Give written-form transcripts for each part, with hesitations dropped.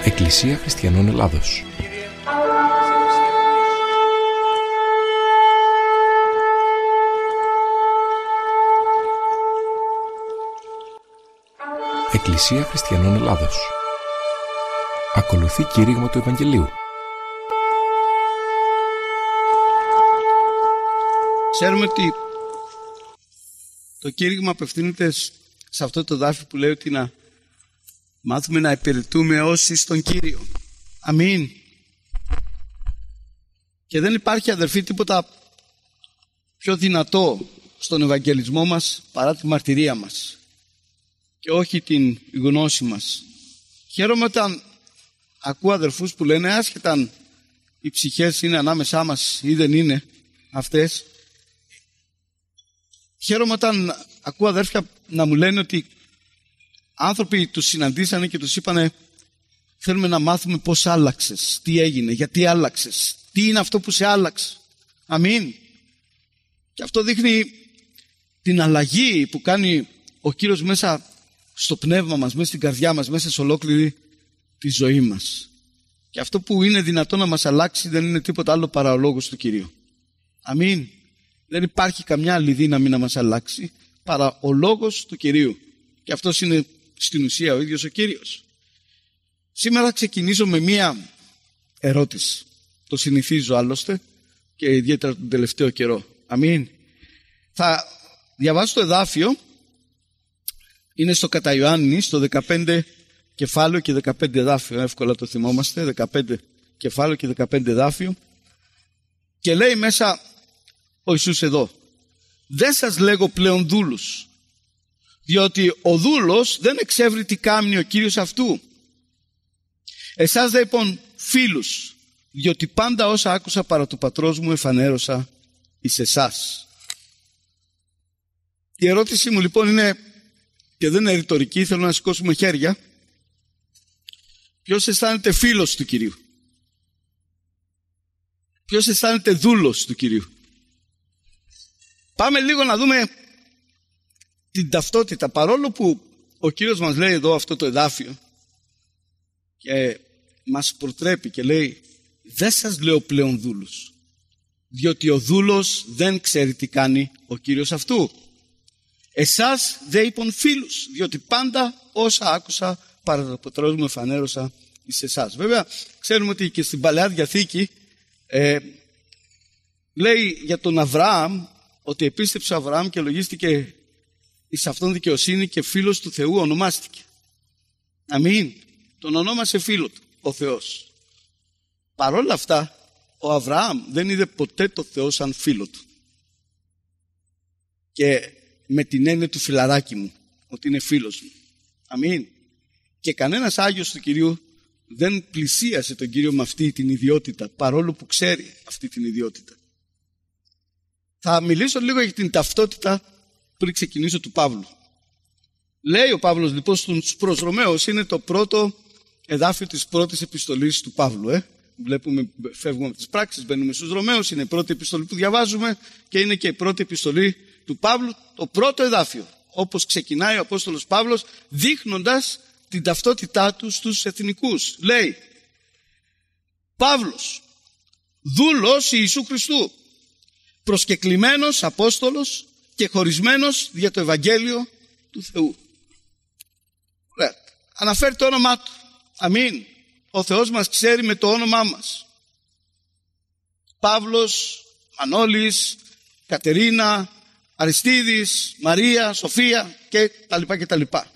Εκκλησία Χριστιανών Ελλάδος. Εκκλησία Χριστιανών Ελλάδος. Ακολουθεί κήρυγμα του Ευαγγελίου. Ξέρουμε ότι το κήρυγμα απευθύνεται σε αυτό το δάφιο που λέει ότι να μάθουμε να υπηρετούμε όσοι στον Κύριο. Αμήν. Και δεν υπάρχει, αδερφοί, τίποτα πιο δυνατό στον Ευαγγελισμό μας παρά τη μαρτυρία μας και όχι την γνώση μας. Χαίρομαι όταν ακούω αδερφούς που λένε, άσχετα αν οι ψυχές είναι ανάμεσά μας ή δεν είναι αυτές, χαίρομαι όταν ακούω αδέρφια να μου λένε ότι άνθρωποι τους συναντήσανε και τους είπανε, θέλουμε να μάθουμε πώς άλλαξες, τι έγινε, γιατί άλλαξες, τι είναι αυτό που σε άλλαξε. Αμήν. Και αυτό δείχνει την αλλαγή που κάνει ο Κύριος μέσα στο πνεύμα μας, μέσα στην καρδιά μας, μέσα σε ολόκληρη τη ζωή μας. Και αυτό που είναι δυνατό να μας αλλάξει δεν είναι τίποτα άλλο παρά ο λόγος του Κυρίου. Αμήν. Δεν υπάρχει καμιά άλλη δύναμη να μας αλλάξει παρά ο λόγος του Κυρίου. Και αυτός είναι στην ουσία ο ίδιος ο Κύριος. Σήμερα ξεκινήσω με μία ερώτηση. Το συνηθίζω άλλωστε και ιδιαίτερα τον τελευταίο καιρό. Αμήν. Θα διαβάσω το εδάφιο. Είναι στο κατά Ιωάννη, στο 15 κεφάλαιο και 15 εδάφιο. Εύκολα το θυμόμαστε. 15 κεφάλαιο και 15 εδάφιο. Και λέει μέσα ο Ιησούς εδώ, δεν σας λέγω πλέον δούλους, διότι ο δούλος δεν εξεύρει τι κάνει ο Κύριος αυτού. Εσάς δε λοιπόν φίλους, διότι πάντα όσα άκουσα παρά του πατρός μου εφανέρωσα εις εσάς. Η ερώτηση μου λοιπόν είναι, και δεν είναι ρητορική, θέλω να σηκώσουμε χέρια. Ποιος αισθάνεται φίλος του Κυρίου? Ποιος αισθάνεται δούλος του Κυρίου? Πάμε λίγο να δούμε την ταυτότητα. Παρόλο που ο Κύριος μας λέει εδώ αυτό το εδάφιο και μας προτρέπει και λέει, δεν σας λέω πλέον δούλους, διότι ο δούλος δεν ξέρει τι κάνει ο Κύριος αυτού. Εσάς δε είπων φίλους, διότι πάντα όσα άκουσα παρά το πατρός μου εφανέρωσα εις εσάς. Βέβαια ξέρουμε ότι και στην Παλαιά Διαθήκη λέει για τον Αβραάμ ότι επίστεψε ο Αβραάμ και λογίστηκε εις αυτόν δικαιοσύνη και φίλος του Θεού ονομάστηκε. Αμήν. Τον ονόμασε φίλο του ο Θεός. Παρόλα αυτά ο Αβραάμ δεν είδε ποτέ το Θεό σαν φίλο του. Και με την έννοια του φιλαράκι μου, ότι είναι φίλος μου. Αμήν. Και κανένας Άγιος του Κυρίου δεν πλησίασε τον Κύριο με αυτή την ιδιότητα, παρόλο που ξέρει αυτή την ιδιότητα. Θα μιλήσω λίγο για την ταυτότητα πριν ξεκινήσω του Παύλου. Λέει ο Παύλος λοιπόν στους προς Ρωμαίους, είναι το πρώτο εδάφιο της πρώτης επιστολής του Παύλου. Βλέπουμε, φεύγουμε από τις πράξεις, μπαίνουμε στους Ρωμαίους, είναι η πρώτη επιστολή που διαβάζουμε και είναι και η πρώτη επιστολή του Παύλου, το πρώτο εδάφιο. Όπως ξεκινάει ο Απόστολος Παύλος δείχνοντας την ταυτότητά του στους εθνικούς. Λέει, Παύλος, δούλος Ιησού Χριστού, προσκεκλημένος Απόστολος και χωρισμένος για το Ευαγγέλιο του Θεού. Ωραία. Αναφέρει το όνομά του. Αμήν. Ο Θεός μας ξέρει με το όνομά μας. Παύλος, Μανώλης, Κατερίνα, Αριστίδης, Μαρία, Σοφία και τα λοιπά και τα λοιπά.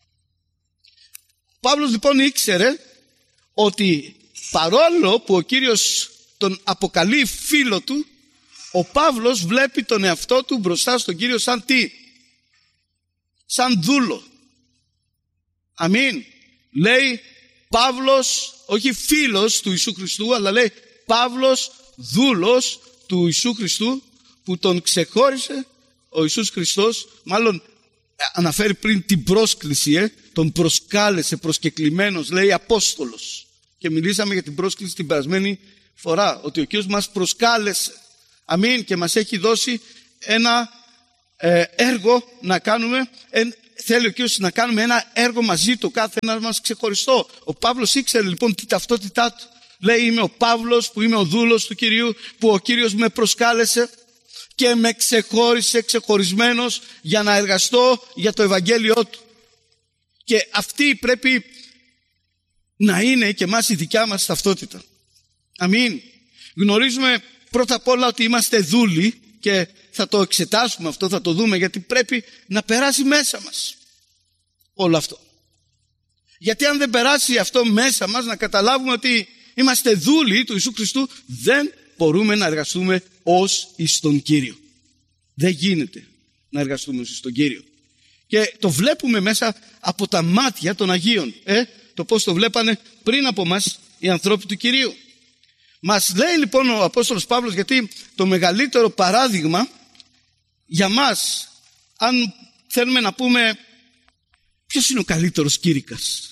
Ο Παύλος λοιπόν ήξερε ότι παρόλο που ο Κύριος τον αποκαλεί φίλο του, ο Παύλος βλέπει τον εαυτό του μπροστά στον Κύριο σαν τι? Σαν δούλο. Αμήν. Λέει Παύλος, όχι φίλος του Ιησού Χριστού, αλλά λέει Παύλος δούλος του Ιησού Χριστού, που τον ξεχώρισε ο Ιησούς Χριστός. Μάλλον αναφέρει πριν την πρόσκληση, τον προσκάλεσε προσκεκλημένος, λέει Απόστολος. Και μιλήσαμε για την πρόσκληση την περασμένη φορά, ότι ο Κύριος μας προσκάλεσε. Αμήν. Και μας έχει δώσει ένα έργο να κάνουμε, θέλει ο Κύριος να κάνουμε ένα έργο μαζί του, κάθε ένας μας ξεχωριστό. Ο Παύλος ήξερε λοιπόν την ταυτότητά του. Λέει, είμαι ο Παύλος που είμαι ο δούλος του Κυρίου, που ο Κύριος με προσκάλεσε και με ξεχώρισε ξεχωρισμένος για να εργαστώ για το Ευαγγέλιό του. Και αυτή πρέπει να είναι και εμάς η δικιά μας ταυτότητα. Αμήν. Γνωρίζουμε πρώτα απ' όλα ότι είμαστε δούλοι και θα το εξετάσουμε αυτό, θα το δούμε, γιατί πρέπει να περάσει μέσα μας όλο αυτό. Γιατί αν δεν περάσει αυτό μέσα μας, να καταλάβουμε ότι είμαστε δούλοι του Ιησού Χριστού, δεν μπορούμε να εργαστούμε ως εις τον Κύριο. Δεν γίνεται να εργαστούμε ως εις τον Κύριο. Και το βλέπουμε μέσα από τα μάτια των Αγίων. Το πώς το βλέπανε πριν από μας οι ανθρώποι του Κυρίου. Μας λέει λοιπόν ο Απόστολος Παύλος, γιατί το μεγαλύτερο παράδειγμα για μας, αν θέλουμε να πούμε ποιος είναι ο καλύτερος κήρυκας,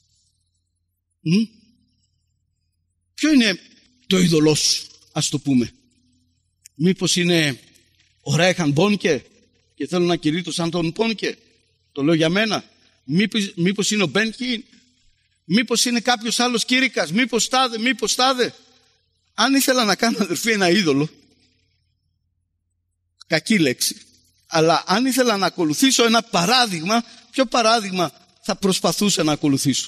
ποιο είναι το είδωλό σου, ας το πούμε. Μήπως είναι ο Ρέχαν Μπόνκε και θέλω να κηρύττω σαν τον Μπόνκε, το λέω για μένα. Μήπως είναι ο Μπεν Χιν, μήπως είναι κάποιος άλλος κήρυκας, μήπως τάδε. Αν ήθελα να κάνω, αδερφοί, ένα είδωλο, κακή λέξη, αλλά αν ήθελα να ακολουθήσω ένα παράδειγμα, ποιο παράδειγμα θα προσπαθούσα να ακολουθήσω?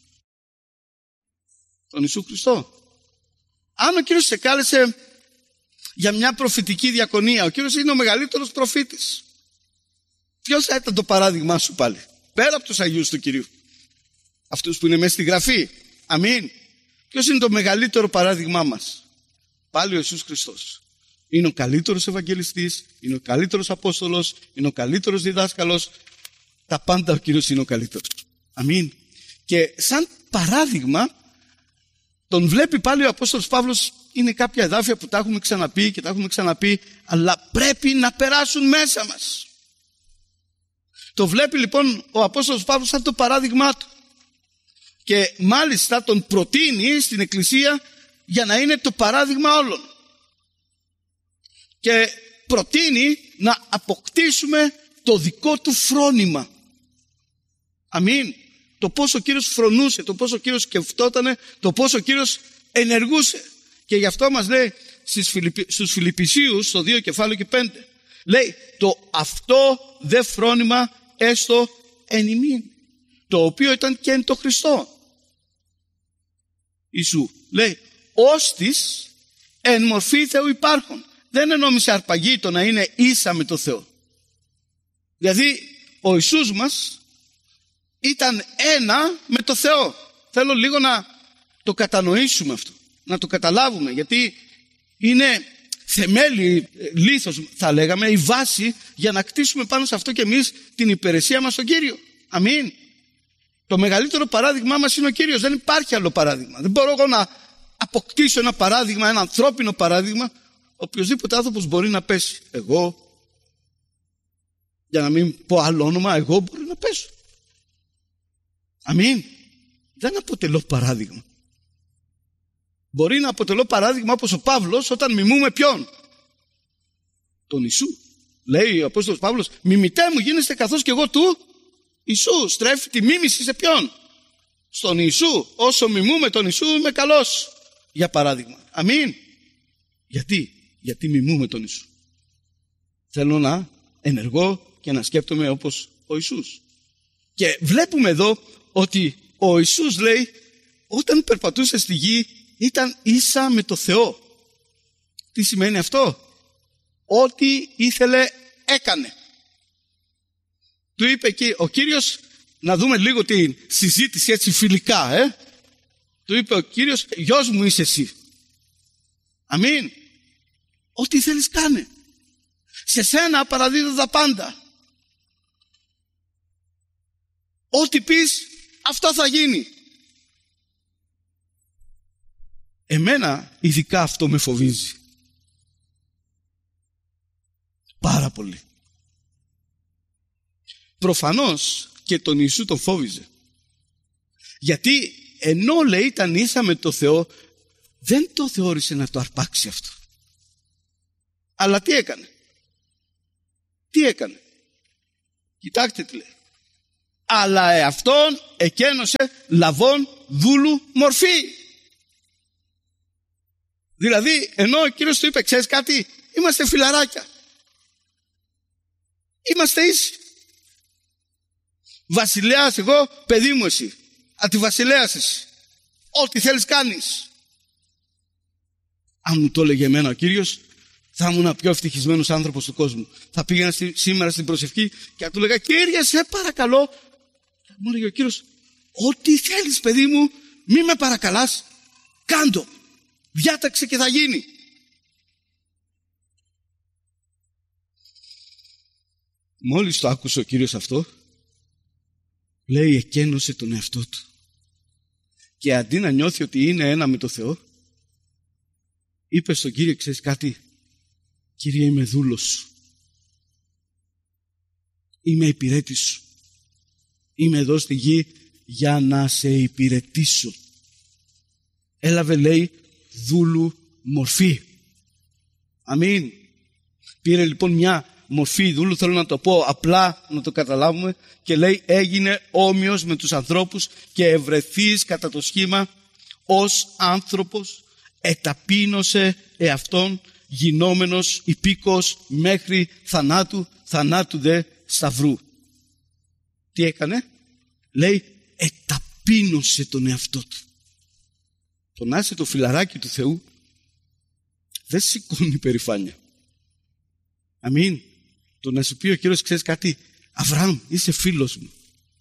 Τον Ιησού Χριστό. Αν ο Κύριος σε κάλεσε για μια προφητική διακονία, ο Κύριος είναι ο μεγαλύτερος προφήτης, ποιος θα ήταν το παράδειγμά σου πάλι, πέρα από τους Αγίους του Κυρίου, αυτούς που είναι μέσα στη Γραφή? Αμήν. Ποιος είναι το μεγαλύτερο παράδειγμά μας? Πάλι ο Ιησούς Χριστός. Είναι ο καλύτερος Ευαγγελιστής, είναι ο καλύτερος Απόστολος, είναι ο καλύτερος διδάσκαλος. Τα πάντα ο Κύριος είναι ο καλύτερος. Αμήν. Και σαν παράδειγμα τον βλέπει πάλι ο Απόστολος Παύλος. Είναι κάποια εδάφια που τα έχουμε ξαναπεί και τα έχουμε ξαναπεί, αλλά πρέπει να περάσουν μέσα μας. Το βλέπει λοιπόν ο Απόστολος Παύλος σαν το παράδειγμά του. Και μάλιστα τον προτείνει στην Εκκλησία για να είναι το παράδειγμα όλων. Και προτείνει να αποκτήσουμε το δικό του φρόνημα. Αμήν. Το πόσο ο Κύριος φρονούσε, το πόσο ο Κύριος σκεφτότανε, το πόσο ο Κύριος ενεργούσε. Και γι' αυτό μας λέει στους Φιλιππισίους, στο 2 κεφάλαιο και 5, λέει, το αυτό δε φρόνημα έστω εν ημίν, το οποίο ήταν και εν το Χριστό Ιησού. Λέει, όστις εν μορφή Θεού υπάρχων. Δεν ενόμισε αρπαγή το να είναι ίσα με το Θεό. Δηλαδή ο Ιησούς μας ήταν ένα με το Θεό. Θέλω λίγο να το κατανοήσουμε αυτό, να το καταλάβουμε, γιατί είναι θεμέλι, λίθος θα λέγαμε, η βάση για να κτίσουμε πάνω σε αυτό και εμείς την υπηρεσία μας στον Κύριο. Αμήν. Το μεγαλύτερο παράδειγμά μας είναι ο Κύριος. Δεν υπάρχει άλλο παράδειγμα. Δεν μπορώ εγώ να αποκτήσω ένα παράδειγμα, ένα ανθρώπινο παράδειγμα. Οποιοσδήποτε άνθρωπος μπορεί να πέσει. Εγώ, για να μην πω άλλο όνομα, εγώ μπορεί να πέσω. Αμήν. Δεν αποτελώ παράδειγμα. Μπορεί να αποτελώ παράδειγμα όπως ο Παύλος όταν μιμούμε ποιον? Τον Ιησού. Λέει ο Απόστολος Παύλος, μιμητέ μου γίνεστε καθώς και εγώ του Ιησού. Στρέφει τη μίμηση σε ποιον? Στον Ιησού. Όσο μιμούμε τον Ιησού είμαι καλός, για παράδειγμα. Αμήν. Γιατί μιμούμε τον Ιησού. Θέλω να ενεργώ και να σκέπτομαι όπως ο Ιησούς. Και βλέπουμε εδώ ότι ο Ιησούς, λέει, όταν περπατούσε στη γη ήταν ίσα με το Θεό. Τι σημαίνει αυτό? Ό,τι ήθελε έκανε. Του είπε εκεί ο Κύριος, να δούμε λίγο την συζήτηση έτσι φιλικά. Του είπε ο Κύριος, γιος μου είσαι εσύ. Αμήν. Ό,τι θέλεις κάνε. Σε σένα παραδίδω τα πάντα. Ό,τι πεις αυτό θα γίνει. Εμένα ειδικά αυτό με φοβίζει. Πάρα πολύ. Προφανώς και τον Ιησού τον φόβιζε. Γιατί ενώ, λέει, ήταν ίσα με το Θεό, δεν το θεώρησε να το αρπάξει αυτό. Αλλά τι έκανε? Τι έκανε? Κοιτάξτε τι λέει. Αλλά εαυτόν εκένωσε λαβών δούλου μορφή. Δηλαδή, ενώ ο Κύριος του είπε, ξέρεις κάτι, είμαστε φιλαράκια. Είμαστε ίσοι. Βασιλέας εγώ, παιδί μου εσύ. Αντιβασιλέας εσύ. Ό,τι θέλεις κάνεις. Αν μου το έλεγε εμένα ο Κύριος, θα ήμουν ο πιο ευτυχισμένος άνθρωπος του κόσμου. Θα πήγαινα σήμερα στην προσευχή και θα του λέγα, Κύριε, σε παρακαλώ. Θα μου έλεγε ο Κύριος, ό,τι θέλεις παιδί μου, μη με παρακαλάς, κάντο. Διάταξε και θα γίνει. Μόλις το άκουσε ο Κύριος αυτό, λέει, εκένωσε τον εαυτό του. Και αντί να νιώθει ότι είναι ένα με το Θεό, είπε στον Κύριο, ξέρεις κάτι, Κύριε, είμαι δούλος σου. Είμαι υπηρέτης σου. Είμαι εδώ στη γη για να σε υπηρετήσω. Έλαβε, λέει, δούλου μορφή. Αμήν. Πήρε λοιπόν μια μορφή δούλου, θέλω να το πω απλά να το καταλάβουμε, και λέει, έγινε όμοιος με τους ανθρώπους και ευρεθείς κατά το σχήμα ως άνθρωπος, εταπείνωσε εαυτόν, γινόμενος υπήκος μέχρι θανάτου, θανάτου δε σταυρού. Τι έκανε? Λέει, εταπείνωσε τον εαυτό του. Το να είσαι το φιλαράκι του Θεού δεν σηκώνει περηφάνεια. Αμήν. Το να σου πει ο Κύριος, ξέρεις κάτι, Αβραάμ, είσαι φίλος μου.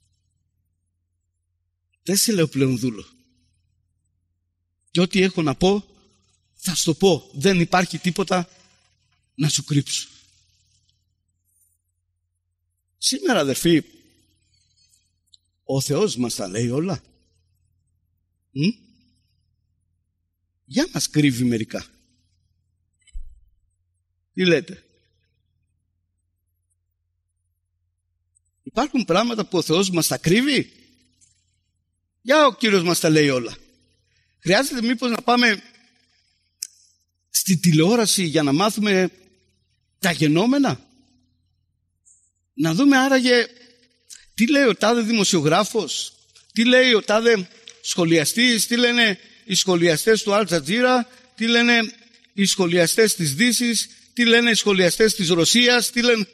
Δεν σε λέω πλέον δούλο. Και ό,τι έχω να πω, θα σου το πω. Δεν υπάρχει τίποτα να σου κρύψω. Σήμερα, αδερφοί, ο Θεός μας τα λέει όλα. Για μας κρύβει μερικά. Τι λέτε? Υπάρχουν πράγματα που ο Θεός μας τα κρύβει? Για ο Κύριος μας τα λέει όλα. Χρειάζεται μήπως να πάμε στη τηλεόραση για να μάθουμε τα γενόμενα? Να δούμε άραγε τι λέει ο τάδε δημοσιογράφος, τι λέει ο τάδε σχολιαστής, τι λένε οι σχολιαστές του Αλ Τζατζίρα, τι λένε οι σχολιαστές της Δύσης, τι λένε οι σχολιαστές της Ρωσίας, τι λένε...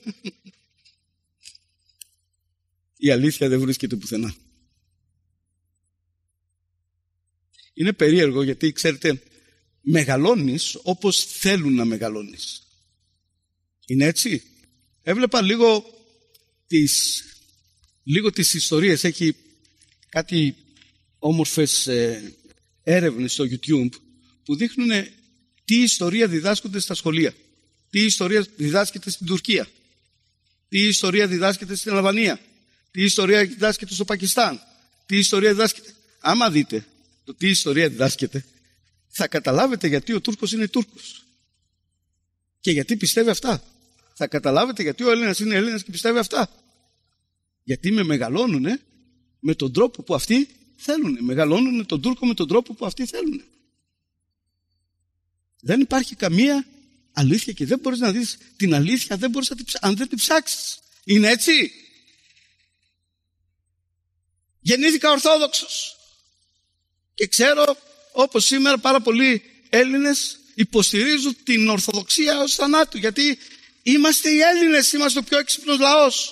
Η αλήθεια δεν βρίσκεται πουθενά. Είναι περίεργο γιατί, ξέρετε, μεγαλώνεις όπως θέλουν να μεγαλώνεις. Είναι έτσι? Έβλεπα λίγο τις ιστορίες. Έχει κάτι όμορφες έρευνες στο YouTube που δείχνουν τι ιστορία διδάσκονται στα σχολεία, τι ιστορία διδάσκεται στην Τουρκία, τι ιστορία διδάσκεται στην Αλβανία, τι ιστορία διδάσκεται στο Πακιστάν, τι ιστορία διδάσκεται. Άμα δείτε το τι ιστορία διδάσκεται, θα καταλάβετε γιατί ο Τούρκος είναι Τούρκος και γιατί πιστεύει αυτά. Θα καταλάβετε γιατί ο Έλληνας είναι Έλληνας και πιστεύει αυτά. Γιατί με μεγαλώνουν με τον τρόπο που αυτοί θέλουν. Μεγαλώνουν τον Τούρκο με τον τρόπο που αυτοί θέλουν. Δεν υπάρχει καμία αλήθεια και δεν μπορείς να δεις την αλήθεια, δεν μπορείς αν δεν την ψάξεις. Είναι έτσι? Γεννήθηκα Ορθόδοξος και ξέρω, όπως σήμερα, πάρα πολλοί Έλληνες υποστηρίζουν την Ορθοδοξία ως θανάτου, γιατί είμαστε οι Έλληνες, είμαστε ο πιο έξυπνος λαός.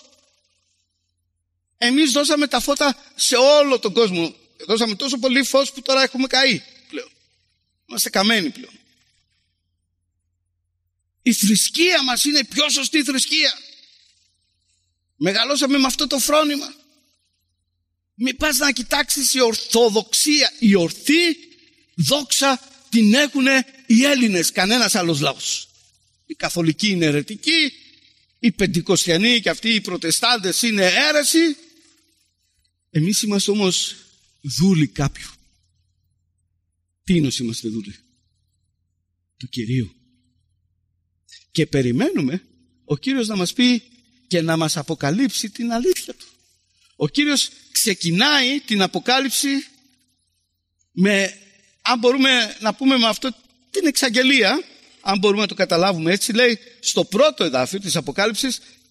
Εμείς δώσαμε τα φώτα σε όλο τον κόσμο. Δώσαμε τόσο πολύ φως που τώρα έχουμε καεί πλέον. Είμαστε καμένοι πλέον. Η θρησκεία μας είναι η πιο σωστή θρησκεία. Μεγαλώσαμε με αυτό το φρόνημα. Μην πας να κοιτάξεις η Ορθοδοξία. Η ορθή δόξα την έχουν οι Έλληνες, κανένας άλλος λαός. Οι Καθολικοί είναι αιρετικοί, οι Πεντηκοστιανοί και αυτοί οι Προτεστάντες είναι αίρεση. Εμείς είμαστε όμως δούλοι κάποιου. Τίνος είμαστε δούλοι? Του Κυρίου. Και περιμένουμε ο Κύριος να μας πει και να μας αποκαλύψει την αλήθεια του. Ο Κύριος ξεκινάει την αποκάλυψη με, αν μπορούμε να πούμε με αυτό, την εξαγγελία, αν μπορούμε να το καταλάβουμε έτσι. Λέει στο πρώτο εδάφιο της Αποκάλυψης,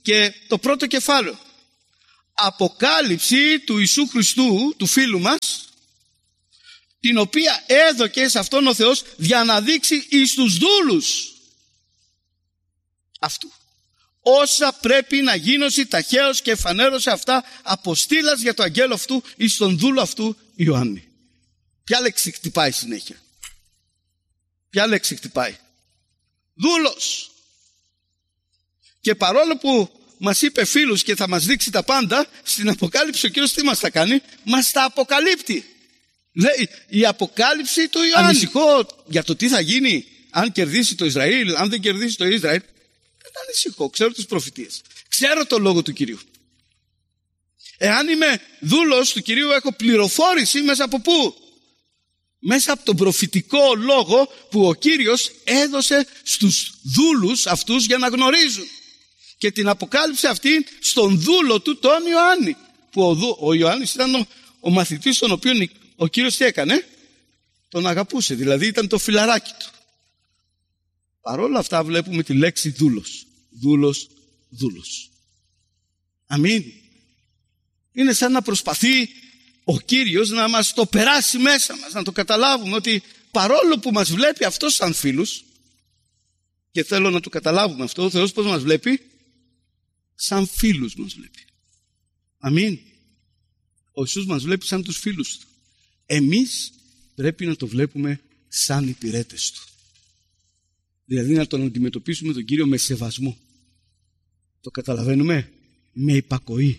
και το πρώτο κεφάλαιο. Αποκάλυψη του Ιησού Χριστού, του φίλου μας, την οποία έδωκε σε αυτόν ο Θεός για να δείξει εις τους δούλους αυτού όσα πρέπει να γίνωση ταχαίως, και εφανέρωσε αυτά αποστήλας για το αγγέλο αυτού εις τον δούλο αυτού Ιωάννη. Ποια λέξη χτυπάει συνέχεια? Ποια λέξη χτυπάει? Δούλος. Και παρόλο που μας είπε φίλους και θα μας δείξει τα πάντα, στην Αποκάλυψη ο Κύριος τι μας θα κάνει? Μας τα αποκαλύπτει. Λέει η Αποκάλυψη του Ιωάννη. Ανησυχώ για το τι θα γίνει αν κερδίσει το Ισραήλ, αν δεν κερδίσει το Ισραήλ. Δεν ανησυχώ, ξέρω τις προφητείες, ξέρω το λόγο του Κυρίου. Εάν είμαι δούλος του Κυρίου, έχω πληροφόρηση μέσα από πού? Μέσα από τον προφητικό λόγο που ο Κύριος έδωσε στους δούλους αυτούς για να γνωρίζουν. Και την αποκάλυψε αυτή στον δούλο του, τον Ιωάννη, που ο Ιωάννης ήταν ο μαθητής τον οποίο ο Κύριος τι έκανε? Τον αγαπούσε, δηλαδή ήταν το φιλαράκι του. Παρόλα αυτά βλέπουμε τη λέξη δούλος. Δούλος, δούλος. Αμήν. Είναι σαν να προσπαθεί ο Κύριος να μας το περάσει μέσα μας, να το καταλάβουμε ότι παρόλο που μας βλέπει αυτός σαν φίλους, και θέλω να το καταλάβουμε αυτό, ο Θεός πώς μας βλέπει? Σαν φίλους μας βλέπει. Αμήν. Ο Ιησούς μας βλέπει σαν τους φίλους του. Εμείς πρέπει να το βλέπουμε σαν υπηρέτες του. Δηλαδή να τον αντιμετωπίσουμε τον Κύριο με σεβασμό. Το καταλαβαίνουμε? Με υπακοή.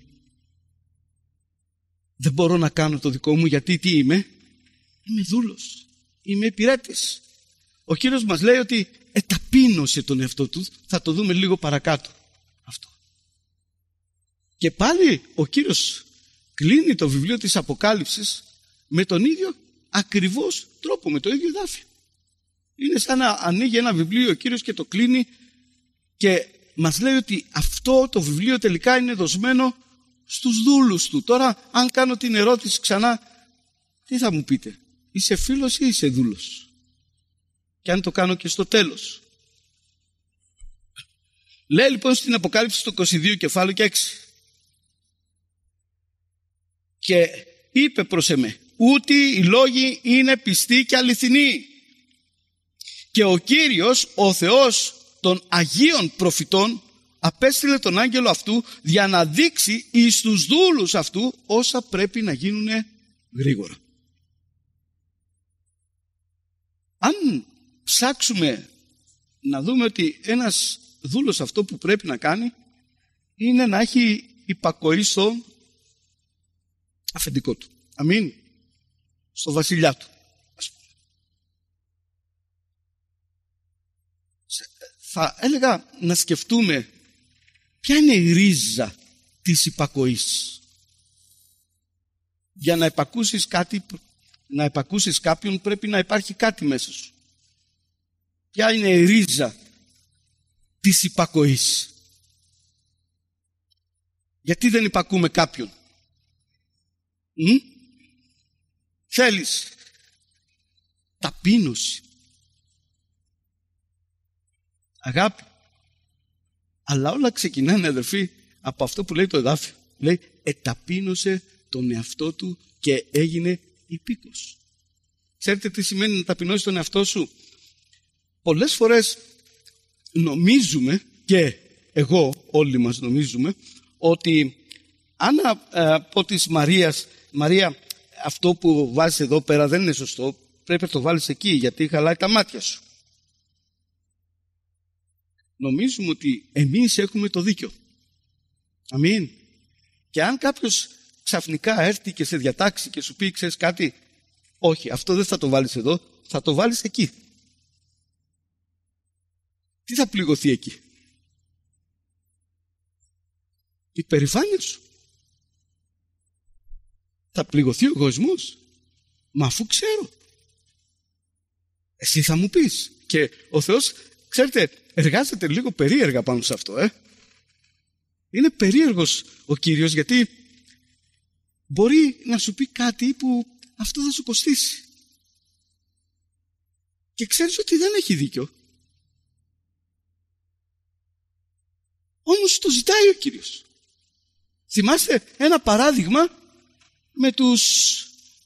Δεν μπορώ να κάνω το δικό μου γιατί τι είμαι? Είμαι δούλος. Είμαι υπηρέτης. Ο Κύριος μας λέει ότι εταπείνωσε τον εαυτό του. Θα το δούμε λίγο παρακάτω αυτό. Και πάλι ο Κύριος κλείνει το βιβλίο της Αποκάλυψης με τον ίδιο ακριβώς τρόπο, με το ίδιο εδάφιο. Είναι σαν να ανοίγει ένα βιβλίο ο Κύριος και το κλείνει και μας λέει ότι αυτό το βιβλίο τελικά είναι δοσμένο στους δούλους του. Τώρα αν κάνω την ερώτηση ξανά, τι θα μου πείτε? Είσαι φίλος ή είσαι δούλος? Και αν το κάνω και στο τέλος. Λέει λοιπόν στην Αποκάλυψη στο 22 κεφάλαιο και 6. Και είπε προς εμέ, ούτι οι λόγοι είναι πιστοί και αληθινοί. Και ο Κύριος, ο Θεός των Αγίων Προφητών, απέστειλε τον άγγελο αυτού για να δείξει εις τους δούλους αυτού όσα πρέπει να γίνουν γρήγορα. Αν ψάξουμε να δούμε ότι ένας δούλος αυτό που πρέπει να κάνει είναι να έχει υπακοή στο αφεντικό του. Αμήν. Στο βασιλιά του. Θα έλεγα να σκεφτούμε ποια είναι η ρίζα της υπακοής. Για να υπακούσεις κάτι, να υπακούσεις κάποιον πρέπει να υπάρχει κάτι μέσα σου. Ποια είναι η ρίζα της υπακοής? Γιατί δεν υπακούμε κάποιον? Θέλεις ταπείνωση, αγάπη. Αλλά όλα ξεκινάνε, αδερφοί, από αυτό που λέει το εδάφιο. Λέει εταπείνωσε τον εαυτό του και έγινε υπήκος. Ξέρετε τι σημαίνει να ταπεινώσεις τον εαυτό σου? Πολλές φορές νομίζουμε, και εγώ όλοι μας νομίζουμε, ότι αν από της Μαρία, αυτό που βάζεις εδώ πέρα δεν είναι σωστό, πρέπει να το βάλεις εκεί γιατί χαλάει τα μάτια σου. Νομίζουμε ότι εμείς έχουμε το δίκιο. Αμήν. Και αν κάποιος ξαφνικά έρθει και σε διατάξει και σου πει, ξέρεις κάτι, όχι, αυτό δεν θα το βάλεις εδώ, θα το βάλεις εκεί. Τι θα πληγωθεί εκεί? Η περηφάνεια σου. Θα πληγωθεί ο εγωισμός. Μα αφού ξέρω. Εσύ θα μου πεις. Και ο Θεός, ξέρετε, εργάζεται λίγο περίεργα πάνω σε αυτό. Είναι περίεργος ο Κύριος γιατί μπορεί να σου πει κάτι που αυτό θα σου κοστίσει. Και ξέρεις ότι δεν έχει δίκιο. Όμως το ζητάει ο Κύριος. Θυμάστε ένα παράδειγμα με τους